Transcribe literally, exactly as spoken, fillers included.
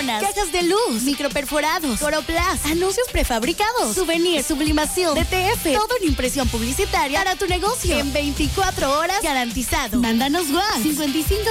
lonas, cajas de luz, microperforados, coroplast, anuncios prefabricados, souvenirs, sublimación, D T F, todo en impresión publicitaria para tu negocio en veinticuatro horas garantizado. Mándanos WhatsApp cincuenta y cinco